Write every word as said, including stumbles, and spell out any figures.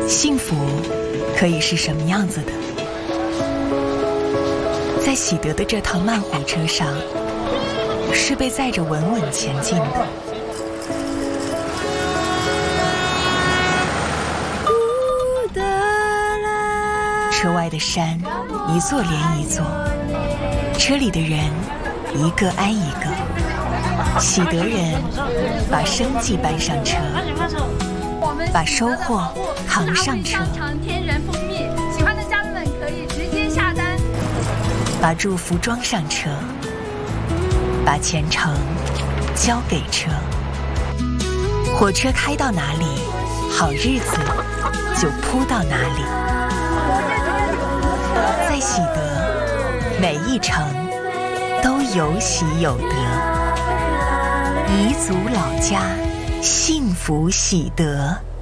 幸福可以是什么样子的？在喜得的这趟慢火车上，是被载着稳稳前进的。车外的山，一座连一座，车里的人，一个挨一个。喜得人把生计搬上车，把收获扛上车。 天然蜂蜜，喜欢的家人们可以直接下单。 把祝福装上车，把前程交给车。火车开到哪里，好日子就铺到哪里。在喜得，每一程都有喜有得。彝族老家，幸福喜得。